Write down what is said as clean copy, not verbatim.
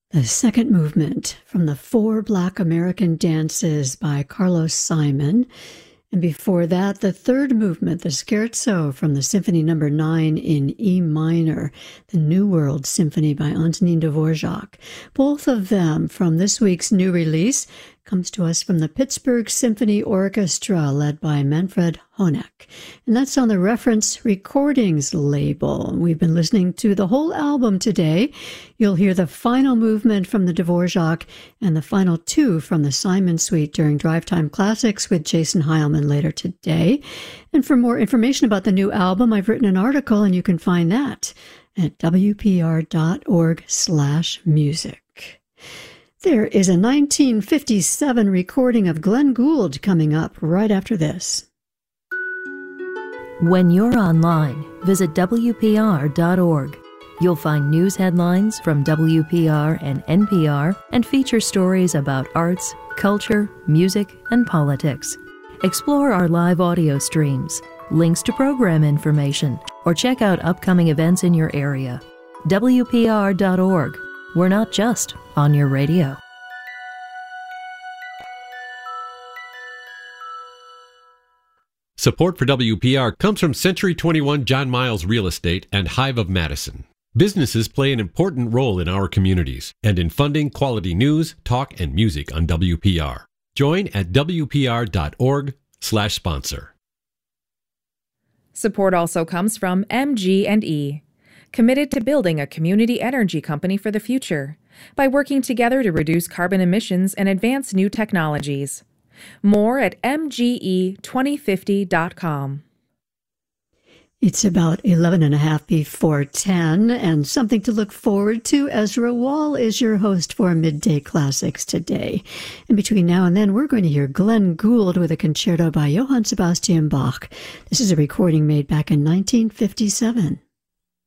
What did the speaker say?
The second movement from the Four Black American Dances by Carlos Simon. And before that, the third movement, the Scherzo from the Symphony No. 9 in E minor, the New World Symphony by Antonin Dvorak. Both of them from this week's new release comes to us from the Pittsburgh Symphony Orchestra, led by Manfred Honeck. And that's on the Reference Recordings label. We've been listening to the whole album today. You'll hear the final movement from the Dvorak and the final two from the Simon Suite during Drive Time Classics with Jason Heilman later today. And for more information about the new album, I've written an article, and you can find that at wpr.org/music. There is a 1957 recording of Glenn Gould coming up right after this. When you're online, visit WPR.org. You'll find news headlines from WPR and NPR and feature stories about arts, culture, music, and politics. Explore our live audio streams, links to program information, or check out upcoming events in your area. WPR.org. We're not just on your radio. Support for WPR comes from Century 21 John Miles Real Estate and Hive of Madison. Businesses play an important role in our communities and in funding quality news, talk, and music on WPR. Join at WPR.org/sponsor. Support also comes from MG&E, committed to building a community energy company for the future by working together to reduce carbon emissions and advance new technologies. More at mge2050.com. It's about 11 and a half before 10, and something to look forward to. Ezra Wall is your host for Midday Classics today. And between now and then, we're going to hear Glenn Gould with a concerto by Johann Sebastian Bach. This is a recording made back in 1957.